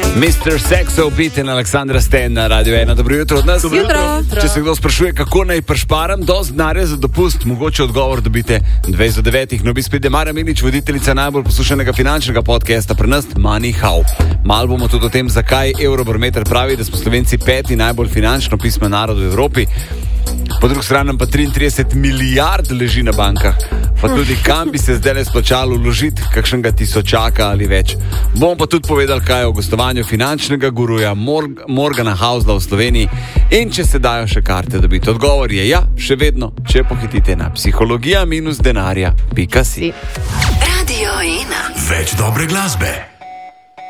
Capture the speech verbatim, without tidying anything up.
mister Sexo Beat in Aleksandra Sten na Radio ena. Dobro jutro od nas. Dobro jutro. Če se kdo sprašuje, kako naj prešparam, dosti denarja za dopust, mogoče odgovor dobite dvajset do devetih. No, bi spet Mara Milič, voditeljica najbolj poslušanega finančnega podcasta pri nas, Money How. Mal bomo tudi o tem, zakaj Eurobarometer pravi, da smo Slovenci peti najbolj finančno pismen narod v Evropi. Po drugi strani pa triintrideset milijard leži na bankah. Pa tudi kam bi se zdaj le splačalo vložiti kakšnega tisočaka ali več. Bom pa tudi povedal, kaj je o gostovanju finančnega guruja Morg- Morgana Housela v Sloveniji in če se dajo še karte dobiti. Odgovor je ja, še vedno, če pohitite na psihologija minus denarja pika si. Radio ena. Več dobre glasbe.